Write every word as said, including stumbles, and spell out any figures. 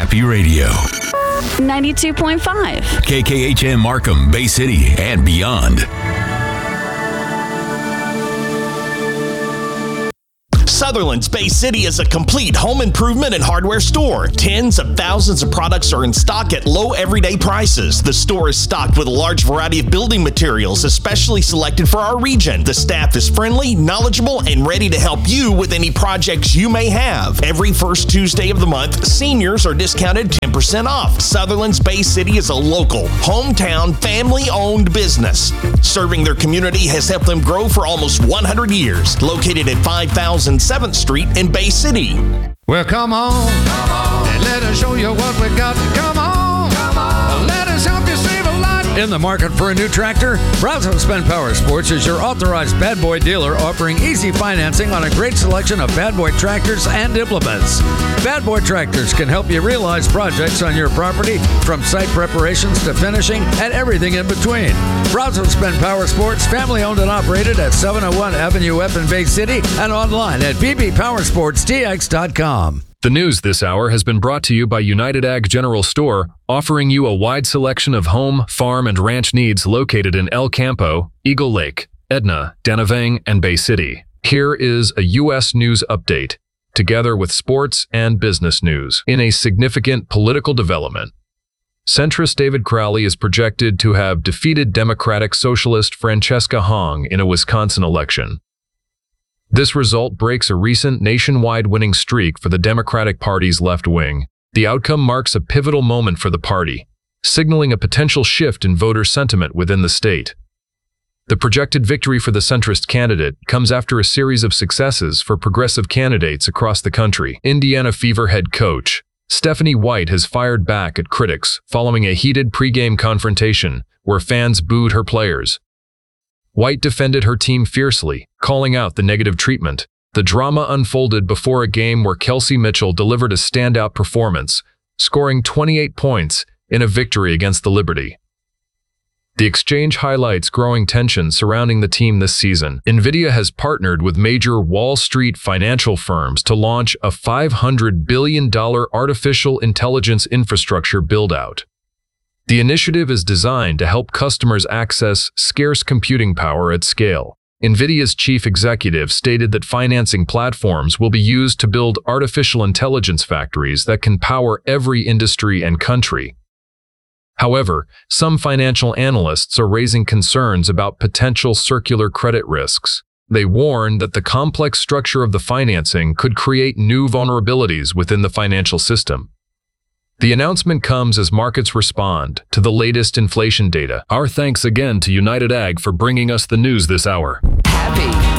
Happy Radio. ninety-two point five. K K H M Markham, Bay City, and beyond. Sutherland's Bay City is a complete home improvement and hardware store. Tens of thousands of products are in stock at low everyday prices. The store is stocked with a large variety of building materials, especially selected for our region. The staff is friendly, knowledgeable, and ready to help you with any projects you may have. Every first Tuesday of the month, seniors are discounted ten percent off. Sutherland's Bay City is a local, hometown, family-owned business. Serving their community has helped them grow for almost one hundred years. Located at five thousand seventh Street in Bay City. Well, come on, come on, and let us show you what we got. Come on, come on, let us help you save a lot. In the market for a new tractor? Brazos Spend Power Sports is your authorized Bad Boy dealer, offering easy financing on a great selection of Bad Boy tractors and implements. Bad Boy Tractors can help you realize projects on your property, from site preparations to finishing and everything in between. Brazos Spend Power Sports, family owned and operated at seven oh one Avenue F in Bay City and online at b b power sports t x dot com. The news this hour has been brought to you by United Ag General Store, offering you a wide selection of home, farm, and ranch needs located in El Campo, Eagle Lake, Edna, Danavang, and Bay City. Here is a U S news update, together with sports and business news. In a significant political development, centrist David Crowley is projected to have defeated Democratic Socialist Francesca Hong in a Wisconsin election. This result breaks a recent nationwide winning streak for the Democratic Party's left wing. The outcome marks a pivotal moment for the party, signaling a potential shift in voter sentiment within the state. The projected victory for the centrist candidate comes after a series of successes for progressive candidates across the country. Indiana Fever head coach Stephanie White has fired back at critics following a heated pregame confrontation where fans booed her players. White defended her team fiercely, calling out the negative treatment. The drama unfolded before a game where Kelsey Mitchell delivered a standout performance, scoring twenty-eight points in a victory against the Liberty. The exchange highlights growing tension surrounding the team this season. NVIDIA has partnered with major Wall Street financial firms to launch a five hundred billion dollars artificial intelligence infrastructure build-out. The initiative is designed to help customers access scarce computing power at scale. NVIDIA's chief executive stated that financing platforms will be used to build artificial intelligence factories that can power every industry and country. However, some financial analysts are raising concerns about potential circular credit risks. They warn that the complex structure of the financing could create new vulnerabilities within the financial system. The announcement comes as markets respond to the latest inflation data. Our thanks again to United Ag for bringing us the news this hour. Happy